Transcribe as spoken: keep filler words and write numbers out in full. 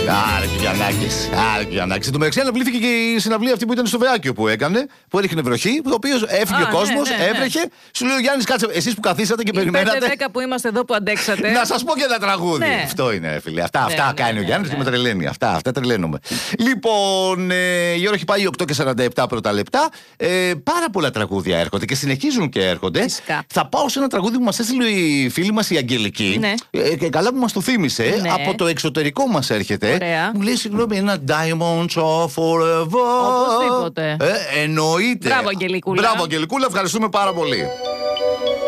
Άρε Κιανάκης. Άρε Κιανάκης. Εν τω μεταξύ αναβλήθηκε και η συναυλία αυτή που ήταν στο Βεάκιο που έκανε, που έριχνε βροχή, το οποίο έφυγε ο κόσμος, ναι, ναι, ναι. έβρεχε. Σου λέει ο Γιάννης, κάτσε, εσείς που καθίσατε και Οι περιμένατε. πέντε δέκα που είμαστε εδώ που αντέξατε. Να σας πω και ένα τραγούδι. Ναι. Αυτό είναι, φίλε. Αυτά, Ναι, αυτά ναι, κάνει ναι, ο Γιάννης ναι. και με τρελαίνει. Αυτά, αυτά τρελαίνομαι. Λοιπόν, ε, η ώρα έχει πάει οκτώ και σαράντα επτά πρώτα λεπτά. Ε, πάρα πολλά τραγούδια έρχονται και συνεχίζουν και έρχονται. Φυσικά. Θα πάω σε ένα τραγούδι που μας έστειλε η φίλη μας η Αγγελική. Ναι. Ε, και καλά που μας το θύμισε. Ναι. Από το εξωτερικό μας έρχεται. Ωραία. Μου λέει συγγνώμη, ένα Diamonds of Forever. Οπωσδήποτε. Ε, εννοείται. Μπράβο, Αγγελικούλα. Μπράβο, Αγγελικούλα, ευχαριστούμε πάρα πολύ.